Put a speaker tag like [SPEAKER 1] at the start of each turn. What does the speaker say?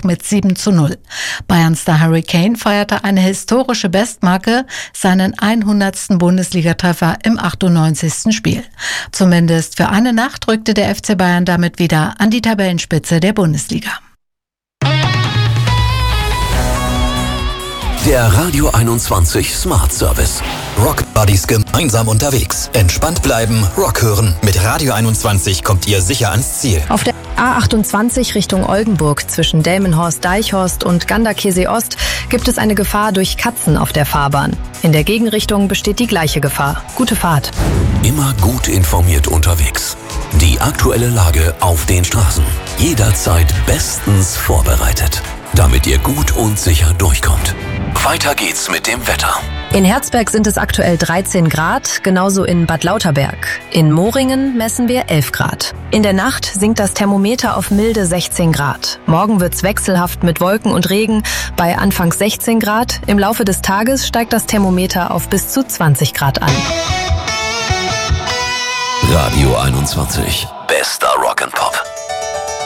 [SPEAKER 1] Freiburg mit 7:0. Bayern-Star Harry Kane feierte eine historische Bestmarke, seinen 100. Bundesligatreffer im 98. Spiel. Zumindest für eine Nacht rückte der FC Bayern damit wieder an die Tabellenspitze der Bundesliga.
[SPEAKER 2] Der Radio 21 Smart Service.
[SPEAKER 3] Rock Buddies gemeinsam unterwegs. Entspannt bleiben, Rock hören. Mit Radio 21 kommt ihr sicher ans Ziel.
[SPEAKER 4] Auf der A28 Richtung Oldenburg zwischen Delmenhorst-Deichhorst und Ganderkesee-Ost gibt es eine Gefahr durch Katzen auf der Fahrbahn. In der Gegenrichtung besteht die gleiche Gefahr. Gute Fahrt.
[SPEAKER 2] Immer gut informiert unterwegs. Die aktuelle Lage auf den Straßen. Jederzeit bestens vorbereitet, damit ihr gut und sicher durchkommt. Weiter geht's mit dem Wetter.
[SPEAKER 4] In Herzberg sind es aktuell 13 Grad, genauso in Bad Lauterberg. In Moringen messen wir 11 Grad. In der Nacht sinkt das Thermometer auf milde 16 Grad. Morgen wird's wechselhaft mit Wolken und Regen bei anfangs 16 Grad. Im Laufe des Tages steigt das Thermometer auf bis zu 20 Grad an.
[SPEAKER 2] Radio 21. Bester Rock'n'Pop.